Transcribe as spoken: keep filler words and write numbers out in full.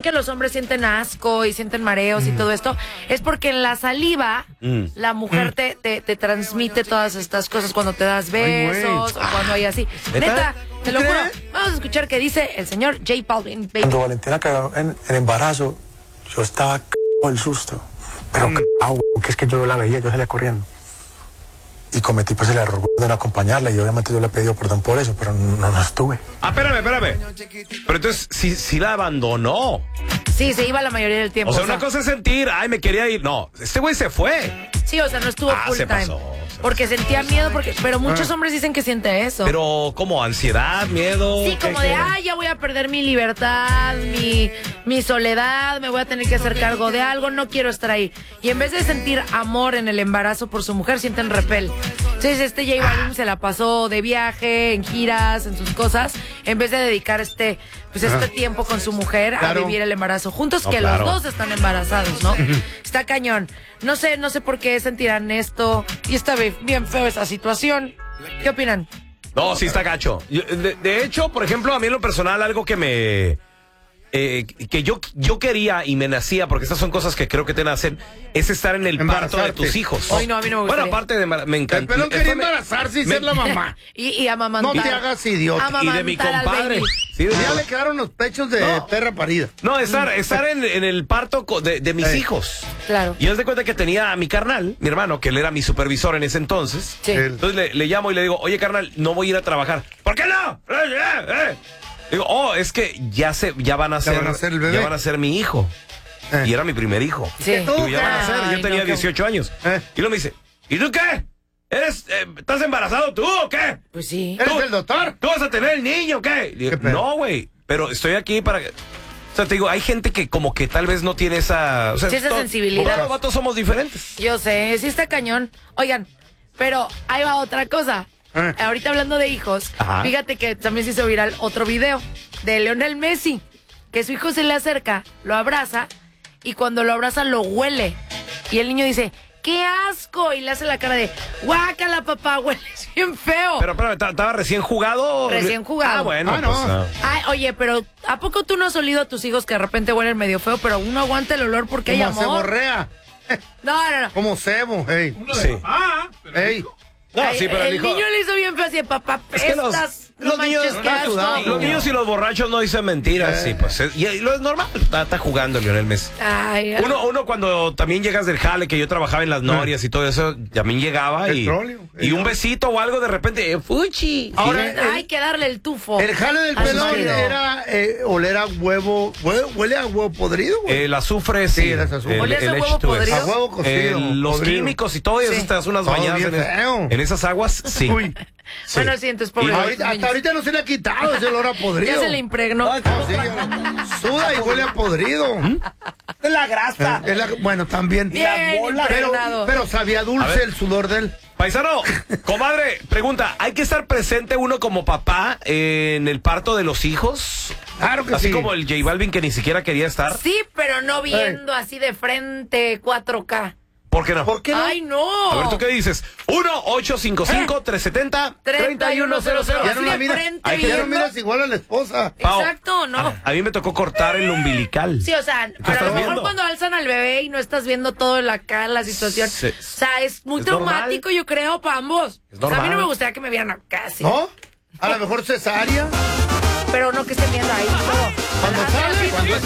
que los hombres sienten asco y sienten mareos mm. y todo esto, es porque en la saliva mm. la mujer mm. te, te, te transmite todas estas cosas cuando te das besos Ay, o cuando hay así. ¿Neta? ¿Neta? Te lo juro. Vamos a escuchar qué dice el señor J Balvin. Baby. Cuando Valentina cayó en el embarazo, yo estaba c*** el susto. Pero mm. que es que yo la veía, yo salía corriendo. Y cometí pues el error de no acompañarla y obviamente yo le he pedido perdón por eso, pero no, no estuve. Ah, espérame, espérame. Pero entonces, sí, sí la abandonó. Sí, se iba la mayoría del tiempo. O sea, o sea, una cosa es sentir, ay, me quería ir. No, este güey se fue. Sí, o sea, no estuvo ah, full se time. Pasó, se porque pasó. sentía miedo, porque pero muchos ah. hombres dicen que siente eso. Pero, ¿cómo? ¿Ansiedad? ¿Miedo? Sí, como de, ay, ya voy a perder mi libertad, mi, mi soledad, me voy a tener que hacer cargo de algo, no quiero estar ahí. Y en vez de sentir amor en el embarazo por su mujer, sienten repel. Entonces, este J Balvin se la pasó de viaje, en giras, en sus cosas, en vez de dedicar este, pues este ah. tiempo con su mujer claro. a vivir el embarazo juntos, no, que claro. los dos están embarazados, ¿no? Está cañón. No sé, no sé por qué sentirán esto. Y está bien feo esa situación. ¿Qué opinan? No, sí está gacho. De, de hecho, por ejemplo, a mí en lo personal, algo que me... Eh, que yo, yo quería y me nacía, porque estas son cosas que creo que te nacen, es estar en el parto de tus hijos. Ay, no, a mí no me bueno, aparte de... Me encanta. Pero quería embarazarse y me, ser la mamá. y, y amamantar. No te hagas idiota. Y de mi compadre. Sí, de ya mi... le quedaron los pechos de no. perra parida. No, estar, estar en, en el parto de, de mis hey. hijos. Claro. Y haz de cuenta que tenía a mi carnal, mi hermano, que él era mi supervisor en ese entonces. Sí. Entonces le, le llamo y le digo, oye, carnal, no voy a ir a trabajar. ¿Por qué no? Eh, eh, eh. Digo, oh, es que ya se, ya van a ser, van a ser el bebé. Ya van a ser mi hijo. Eh. Y era mi primer hijo. Sí. Digo, ya van a ser, Ay, yo tenía no, dieciocho años. Eh. Y luego me dice, ¿y tú qué? ¿Eres, eh, estás embarazado tú o qué? Pues sí. ¿Eres el doctor? ¿Tú vas a tener el niño o qué? Digo, ¿Qué no, güey, pero estoy aquí para... O sea, te digo, hay gente que como que tal vez no tiene esa... O sea, sí, esa to- sensibilidad. Todos los vatos somos diferentes. Yo sé, sí está cañón. Oigan, pero ahí va otra cosa. Eh. Ahorita hablando de hijos, Ajá. fíjate que también se hizo viral otro video de Lionel Messi, que su hijo se le acerca, lo abraza y cuando lo abraza lo huele. Y el niño dice, ¡qué asco! Y le hace la cara de, ¡guácala, papá! Hueles bien feo. Pero, pero, ¿estaba recién jugado? Recién jugado. Ah, bueno, ah, no. pues, no. Ay, oye, pero ¿a poco tú no has olido a tus hijos que de repente huelen medio feo, pero uno aguanta el olor porque hay amor? Como ceborrea. No, no, no. Como cebo, hey. Uno de sí. papá, pero hey. No, Ay, sí, pero el el hijo... niño le hizo bien feo así, papá, Es que los, estas, los, no niños, manches, qué asco. los niños y los borrachos no dicen mentiras, eh. sí, pues, es, y, y lo es normal, está, está jugando Lionel Messi. Ay, ay. Uno, uno cuando también llegas del jale, que yo trabajaba en las norias y todo eso, también llegaba y, y un besito o algo de repente, eh, fuchi. Ahora, sí, hay que darle el tufo. El jale del pelón era eh, oler a huevo, huele, huele a huevo podrido, güey. El azufre, sí. Sí, el azufre. ¿Olías a huevo podrido? A huevo cocido. Eh, los podrido. químicos y todo, y Sí. eso te das unas Todo bañadas bien en, feo. en esas aguas, sí. Uy. Sí. Bueno, sí, entonces pobre. Y Ahorita, hasta ahorita no se le ha quitado ese olor a podrido. Ya se le impregnó. Ah, sí, suda y huele a podrido. Es la grasa. Es la- bueno, también. Bien pero, impregnado. pero sabía dulce el sudor de él. Paisano, comadre, pregunta, ¿hay que estar presente uno como papá en el parto de los hijos? Claro que Así sí. como el J Balvin que ni siquiera quería estar. Sí, pero no viendo así de frente cuatro K. ¿Por qué no? ¿Por qué no? Ay, no. A ver, ¿tú qué dices? uno ocho cinco cinco, tres siete cero, tres uno cero cero. Ya Así no la de miras, frente ya no viendo. miras igual a la esposa. Pao, Exacto, no. A, a mí me tocó cortar el umbilical. Sí, o sea, a estás lo mejor viendo? cuando alzan al bebé y no estás viendo todo la cara, la situación. Sí. O sea, es muy Es traumático, yo creo, para ambos. Es O sea, a mí normal. no me gustaría que me vieran acá, sí. ¿No? A lo mejor cesárea. Pero no que estén viendo ahí todo. Cuando Así, sale, así, cuando es